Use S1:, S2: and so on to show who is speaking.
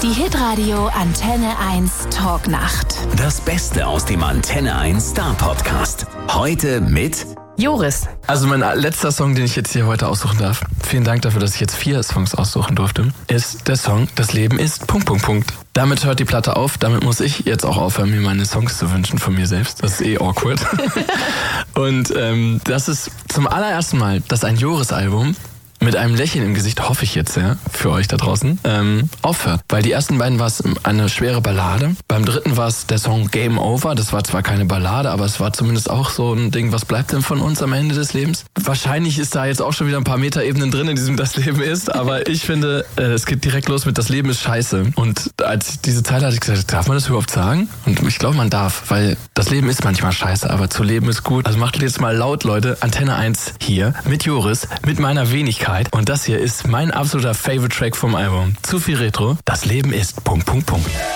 S1: Die Hitradio Antenne 1 Talknacht.
S2: Das Beste aus dem Antenne 1 Star Podcast. Heute mit
S3: Joris.
S4: Also mein letzter Song, den ich jetzt hier heute aussuchen darf, vielen Dank dafür, dass ich jetzt 4 Songs aussuchen durfte, ist der Song Das Leben ist... Damit hört die Platte auf, damit muss ich jetzt auch aufhören, mir meine Songs zu wünschen von mir selbst. Das ist awkward. Und das ist zum allerersten Mal, dass ein Joris-Album mit einem Lächeln im Gesicht, hoffe ich jetzt, ja, für euch da draußen, aufhört. Weil die ersten beiden war es eine schwere Ballade. Beim dritten war es der Song Game Over. Das war zwar keine Ballade, aber es war zumindest auch so ein Ding, was bleibt denn von uns am Ende des Lebens? Wahrscheinlich ist da jetzt auch schon wieder ein paar Metaebenen drin in diesem Das Leben ist, aber ich finde, es geht direkt los mit Das Leben ist scheiße. Und als ich diese Zeile hatte, ich gesagt, darf man das überhaupt sagen? Und ich glaube, man darf, weil das Leben ist manchmal scheiße, aber zu leben ist gut. Also macht jetzt mal laut, Leute, Antenne 1 hier mit Joris, mit meiner Wenigkeit. Und das hier ist mein absoluter Favorite Track vom Album. Zu viel Retro. Das Leben ist...